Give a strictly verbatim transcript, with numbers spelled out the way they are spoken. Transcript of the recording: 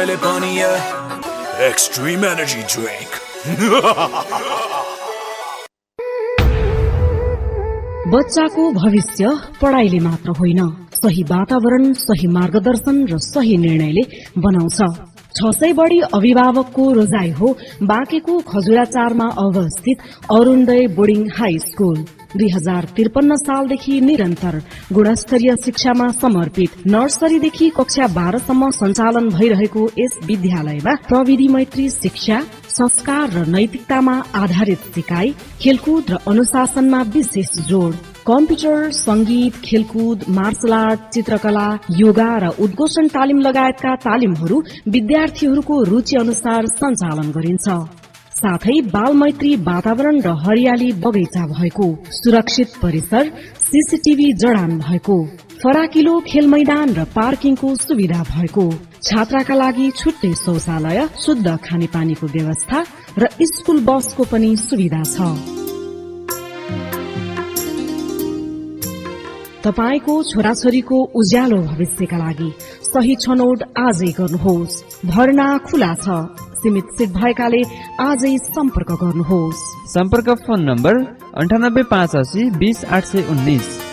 मैले पनि extreme energy drink. बच्चाको भविष्य पढाइले मात्र होइन, सही वातावरण, सही मार्गदर्शन र सही निर्णयले बनाउँछ। छ सय बढ़ी अभिभावकको रोजाई हो बाँकेको खजुराचारमा अवस्थित अरुणोदय बोर्डिङ हाई स्कूल। दुई हजार त्रिपन्न सालदेखि निरन्तर गुणस्तरीय शिक्षामा समर्पित नर्सरीदेखि कक्षा बाह्रसम्म सञ्चालन भइरहेको यस विद्यालयमा प्रविधि मैत्री शिक्षा, संस्कार र नैतिकतामा आधारित सिकाइ, खेलकुद र अनुशासनमा विशेष जोड़, कम्प्युटर, संगीत, खेलकुद, मार्शल आर्ट, चित्रकला, योगा र उद्घोषण तालिम लगायतका तालिमहरू विद्यार्थीहरूको रुचि अनुसार सञ्चालन गरिन्छ। साथै बाल मैत्री वातावरण र हरियाली बगैँचा भएको, सुरक्षित परिसर, सीसीटीभी जडान भएको, फराकिलो खेल मैदान र पार्किङको सुविधा भएको, छात्राका लागि छुट्टै शौचालय, शुद्ध खानेपानीको व्यवस्था र स्कूल बसको पनि सुविधा छ। तपाईको छोराछोरीको उज्यालो भविष्यका लागि सही छनौट आजै गर्नुहोस्। भर्ना खुला छ, सीमित सिट भएकाले आजै सम्पर्क गर्नुहोस्। सम्पर्क फोन नम्बर अन्ठानब्बे पाँच असी बीस आठ सय उन्नाइस।